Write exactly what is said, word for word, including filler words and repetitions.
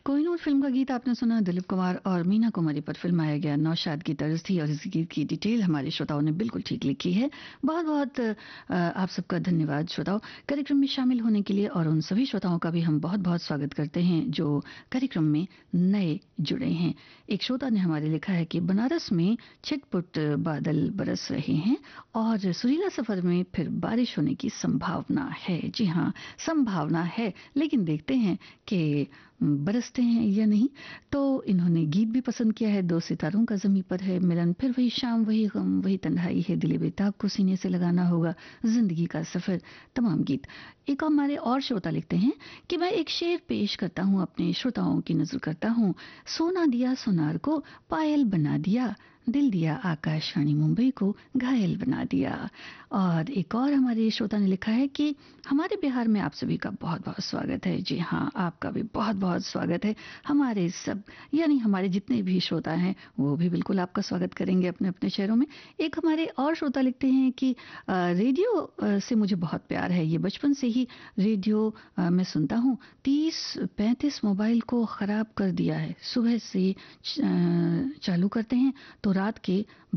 Kohinoor film का गीत आपने सुना। दिलीप कुमार और मीना कुमारी पर फिल्माया गया नौशाद की तर्ज थी और इस गीत की डिटेल हमारे श्रोताओं ने बिल्कुल ठीक लिखी है। बहुत बहुत अ, आप सबका धन्यवाद श्रोताओं, कार्यक्रम में शामिल होने के लिए। और उन सभी श्रोताओं का भी हम बहुत बहुत स्वागत करते हैं जो कार्यक्रम में नए जुड़े हैं। एक श्रोता ने हमारे लिखा है कि बनारस में छिटपुट बादल बरस रहे हैं और सुरीला सफर में फिर बारिश होने की संभावना है। जी हाँ, संभावना है, लेकिन देखते हैं कि बरसते हैं या नहीं। तो इन्होंने गीत भी पसंद किया है, दो सितारों का ज़मीं पर है मिलन, फिर वही शाम वही गम वही तन्हाई है, दिले बेताब को सीने से लगाना होगा, जिंदगी का सफर, तमाम गीत। एक हमारे और श्रोता लिखते हैं कि मैं एक शेर पेश करता हूँ, अपने श्रोताओं की नजर करता हूँ। सोना दिया सोनार को पायल बना दिया, दिल दिया आकाशवाणी मुंबई को घायल बना दिया। और एक और हमारे श्रोता ने लिखा है कि हमारे बिहार में आप सभी का बहुत बहुत स्वागत है। जी हाँ, आपका भी बहुत बहुत स्वागत है। हमारे सब यानी हमारे जितने भी श्रोता हैं वो भी बिल्कुल आपका स्वागत करेंगे अपने अपने शहरों में। एक हमारे और श्रोता लिखते हैं कि अ, रेडियो अ, से मुझे बहुत प्यार है, ये बचपन से ही रेडियो अ, मैं सुनता हूँ। तीस पैंतीस मोबाइल को ख़राब कर दिया है। सुबह से च- अ, चालू करते हैं तो रात के